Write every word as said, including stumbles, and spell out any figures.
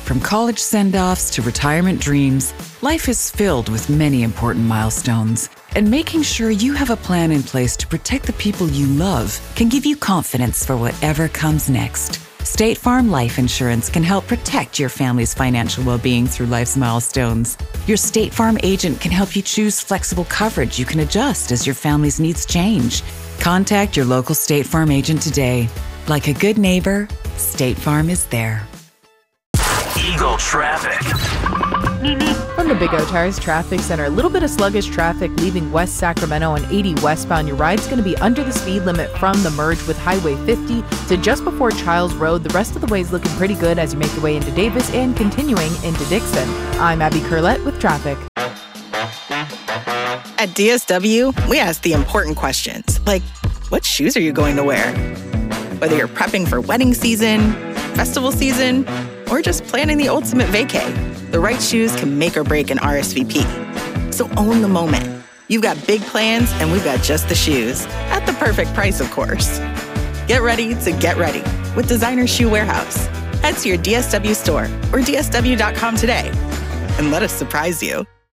From college send-offs to retirement dreams, life is filled with many important milestones. And making sure you have a plan in place to protect the people you love can give you confidence for whatever comes next. State Farm Life Insurance can help protect your family's financial well-being through life's milestones. Your State Farm agent can help you choose flexible coverage you can adjust as your family's needs change. Contact your local State Farm agent today. Like a good neighbor, State Farm is there. Eagle traffic. From the Big O Tires Traffic Center, a little bit of sluggish traffic leaving West Sacramento on eighty westbound. Your ride's going to be under the speed limit from the merge with Highway fifty to just before Childs Road. The rest of the way is looking pretty good as you make your way into Davis and continuing into Dixon. I'm Abby Curlett with traffic. At D S W, we ask the important questions, like, what shoes are you going to wear? Whether you're prepping for wedding season, festival season, or just planning the ultimate vacay, the right shoes can make or break an R S V P. So own the moment. You've got big plans, and we've got just the shoes. At the perfect price, of course. Get ready to get ready with Designer Shoe Warehouse. Head to your D S W store or D S W dot com today and let us surprise you.